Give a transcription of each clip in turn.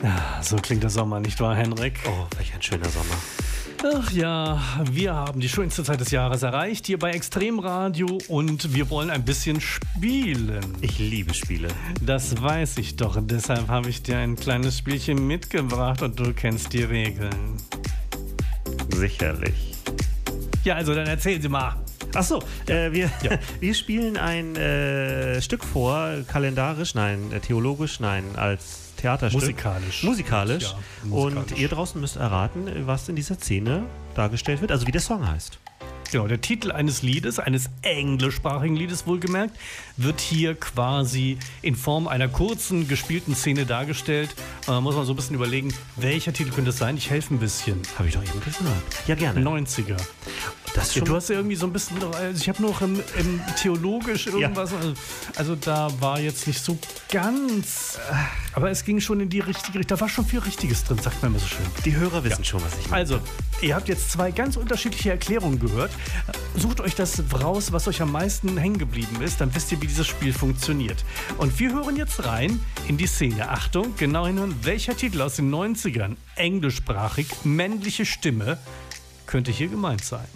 So klingt der Sommer, nicht wahr, Henrik? Oh, welch ein schöner Sommer. Ach ja, wir haben die schönste Zeit des Jahres erreicht, hier bei Extremradio, und wir wollen ein bisschen spielen. Ich liebe Spiele. Das weiß ich doch, und deshalb habe ich dir ein kleines Spielchen mitgebracht und du kennst die Regeln. Sicherlich. Ja, also dann erzählen Sie mal. Achso, wir spielen ein Stück vor, theologisch, als Theaterstück. Musikalisch. Ja, Und ihr draußen müsst erraten, was in dieser Szene dargestellt wird, also wie der Song heißt. Genau, der Titel eines Liedes, eines englischsprachigen Liedes wohlgemerkt, wird hier quasi in Form einer kurzen, gespielten Szene dargestellt. Muss man so ein bisschen überlegen, welcher Titel könnte es sein? Ich helfe ein bisschen. Habe ich doch eben gesagt. Ja, gerne. 90er. Das schon du hast ja irgendwie so ein bisschen, also ich habe noch im theologisch irgendwas, also da war jetzt nicht so ganz, aber es ging schon in die richtige Richtung, da war schon viel Richtiges drin, sagt man immer so schön. Die Hörer wissen schon, was ich meine. Also, ihr habt jetzt zwei ganz unterschiedliche Erklärungen gehört. Sucht euch das raus, was euch am meisten hängen geblieben ist, dann wisst ihr, wie dieses Spiel funktioniert. Und wir hören jetzt rein in die Szene. Achtung, genau hinhören, welcher Titel aus den 90ern, englischsprachig, männliche Stimme, könnte hier gemeint sein.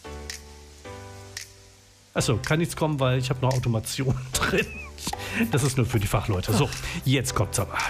Achso, kann nichts kommen, weil ich habe noch Automation drin. Das ist nur für die Fachleute. So, jetzt kommt's aber.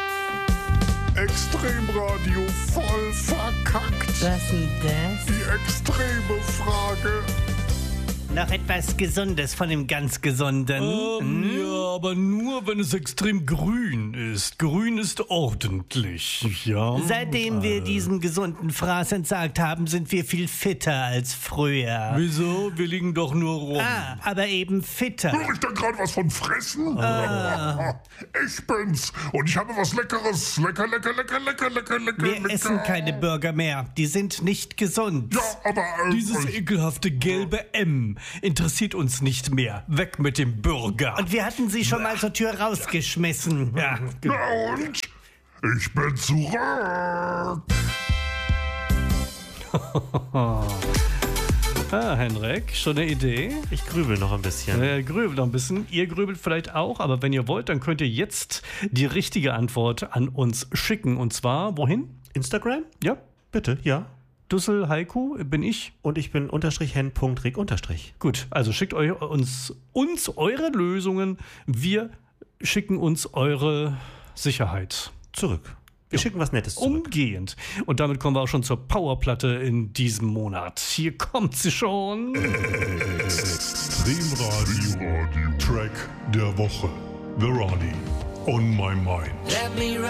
Extremradio voll verkackt. Was denn das? Die extreme Frage. Noch etwas Gesundes von dem ganz Gesunden. Ja, aber nur, wenn es extrem grün ist. Grün ist ordentlich, ja. Seitdem wir diesem gesunden Fraß entsagt haben, sind wir viel fitter als früher. Wieso? Wir liegen doch nur rum. Aber eben fitter. Höre ich da gerade was von Fressen? Ich bin's. Und ich habe was Leckeres. Lecker. Wir essen keine Burger mehr. Die sind nicht gesund. Ja, aber... Dieses ekelhafte gelbe M interessiert uns nicht mehr. Weg mit dem Burger. Und wir hatten sie schon mal zur Tür rausgeschmissen. Ja. Na und? Ich bin zurück. Henrik, schon eine Idee? Ich grübel noch ein bisschen. Grübelt noch ein bisschen. Ihr grübelt vielleicht auch, aber wenn ihr wollt, dann könnt ihr jetzt die richtige Antwort an uns schicken. Und zwar, wohin? Instagram? Ja. Bitte, ja. Dussel Heiko bin ich. Und ich bin _hen.rick_. Gut, also schickt uns eure Lösungen. Wir schicken uns eure Sicherheit. Zurück. Wir schicken was Nettes zurück. Umgehend. Und damit kommen wir auch schon zur Powerplatte in diesem Monat. Hier kommt sie schon. Extremradio. Track der Woche. The Ronnie. On my mind. Let me